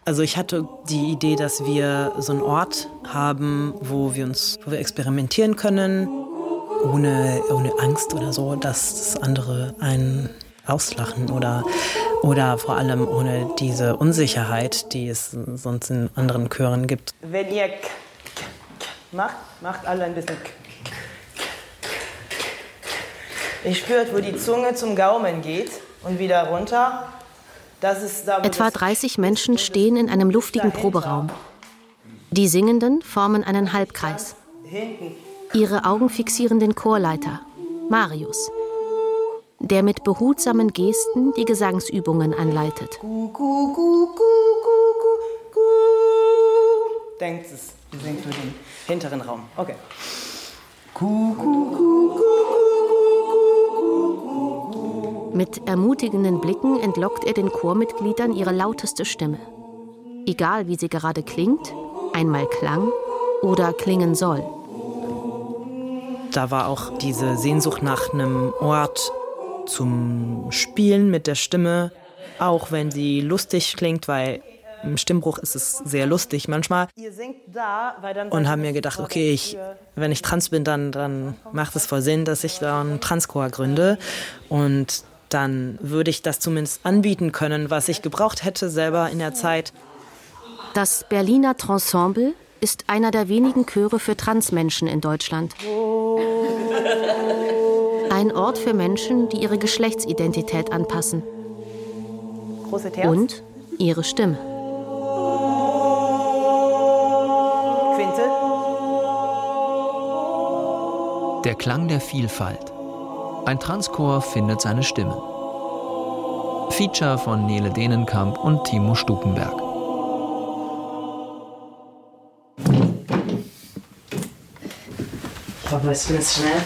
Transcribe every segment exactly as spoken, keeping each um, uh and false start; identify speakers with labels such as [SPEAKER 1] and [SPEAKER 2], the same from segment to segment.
[SPEAKER 1] Also ich hatte die Idee, dass wir so einen Ort haben, wo wir uns, wo wir experimentieren können, ohne, ohne Angst oder so, dass andere einen auslachen oder, oder vor allem ohne diese Unsicherheit, die es sonst in anderen Chören gibt.
[SPEAKER 2] Wenn ihr k, k, k macht, macht alle ein bisschen k. Ihr spürt, wo die Zunge zum Gaumen geht und wieder runter. Das ist da, wo
[SPEAKER 3] Etwa dreißig Menschen stehen in einem luftigen Proberaum. Die Singenden formen einen Halbkreis. Ihre Augen fixieren den Chorleiter, Marius, der mit behutsamen Gesten die Gesangsübungen anleitet.
[SPEAKER 2] Denkt es, ihr singt für den hinteren Raum. Okay.
[SPEAKER 3] Mit ermutigenden Blicken entlockt er den Chormitgliedern ihre lauteste Stimme. Egal, wie sie gerade klingt, einmal klang oder klingen soll.
[SPEAKER 1] Da war auch diese Sehnsucht nach einem Ort zum Spielen mit der Stimme, auch wenn sie lustig klingt, weil im Stimmbruch ist es sehr lustig manchmal. Und haben mir gedacht, okay, ich, wenn ich trans bin, dann, dann macht es voll Sinn, dass ich da einen Transchor gründe. Und dann würde ich das zumindest anbieten können, was ich gebraucht hätte selber in der Zeit.
[SPEAKER 3] Das Berliner Transemble ist einer der wenigen Chöre für Transmenschen in Deutschland. Ein Ort für Menschen, die ihre Geschlechtsidentität anpassen. Und ihre Stimme.
[SPEAKER 2] Quinte.
[SPEAKER 4] Der Klang der Vielfalt. Ein Transchor findet seine Stimme. Feature von Nele Denenkamp und Timo Stukenberg.
[SPEAKER 1] Ich hoffe, es geht schnell.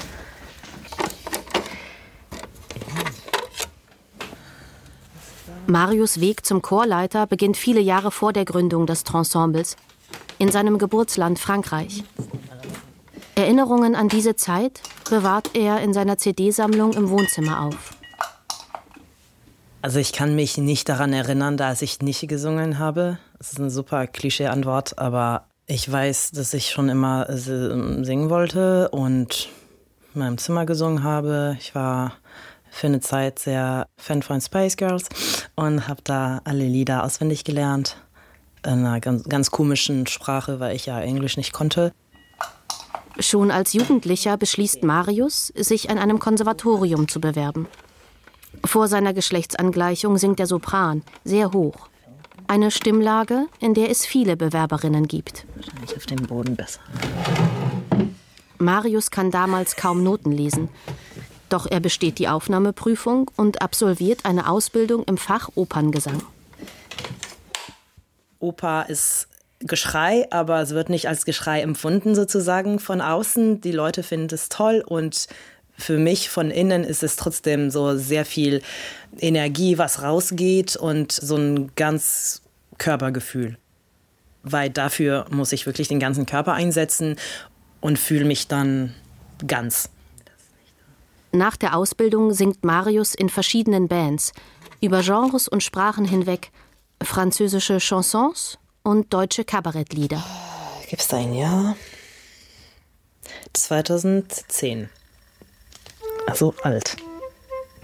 [SPEAKER 3] Marius' Weg zum Chorleiter beginnt viele Jahre vor der Gründung des Transembles, in seinem Geburtsland Frankreich. Erinnerungen an diese Zeit bewahrt er in seiner C D-Sammlung im Wohnzimmer auf.
[SPEAKER 1] Also ich kann mich nicht daran erinnern, dass ich nicht gesungen habe. Das ist eine super Klischee-Antwort, aber ich weiß, dass ich schon immer singen wollte und in meinem Zimmer gesungen habe. Ich war für eine Zeit sehr Fan von Spice Girls und habe da alle Lieder auswendig gelernt. In einer ganz, ganz komischen Sprache, weil ich ja Englisch nicht konnte.
[SPEAKER 3] Schon als Jugendlicher beschließt Marius, sich an einem Konservatorium zu bewerben. Vor seiner Geschlechtsangleichung singt der Sopran, sehr hoch. Eine Stimmlage, in der es viele Bewerberinnen gibt.
[SPEAKER 1] Wahrscheinlich auf dem Boden besser.
[SPEAKER 3] Marius kann damals kaum Noten lesen. Doch er besteht die Aufnahmeprüfung und absolviert eine Ausbildung im Fach Operngesang.
[SPEAKER 1] Oper ist Geschrei, aber es wird nicht als Geschrei empfunden sozusagen von außen. Die Leute finden es toll und für mich von innen ist es trotzdem so sehr viel Energie, was rausgeht und so ein ganz Körpergefühl. Weil dafür muss ich wirklich den ganzen Körper einsetzen und fühle mich dann ganz.
[SPEAKER 3] Nach der Ausbildung singt Marius in verschiedenen Bands, über Genres und Sprachen hinweg, französische Chansons und deutsche Kabarettlieder.
[SPEAKER 1] Gibt's da ein Jahr? zweitausendzehn. Also alt.